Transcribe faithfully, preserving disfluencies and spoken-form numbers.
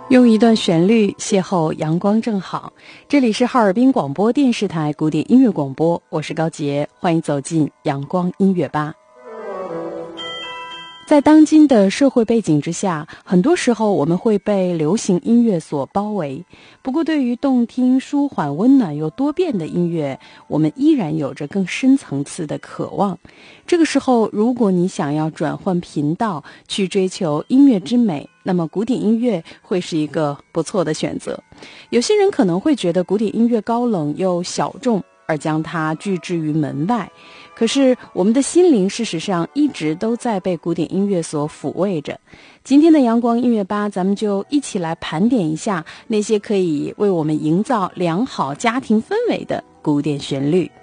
用一段旋律邂逅阳光正好。这里是哈尔滨广播电视台古典音乐广播，我是高杰，欢迎走进阳光音乐吧。在当今的社会背景之下，很多时候我们会被流行音乐所包围。不过对于动听、舒缓、温暖又多变的音乐，我们依然有着更深层次的渴望。这个时候，如果你想要转换频道，去追求音乐之美，那么古典音乐会是一个不错的选择。有些人可能会觉得古典音乐高冷又小众，而将它拒之于门外。可是我们的心灵事实上一直都在被古典音乐所抚慰着。今天的阳光音乐吧，咱们就一起来盘点一下那些可以为我们营造良好家庭氛围的古典旋律。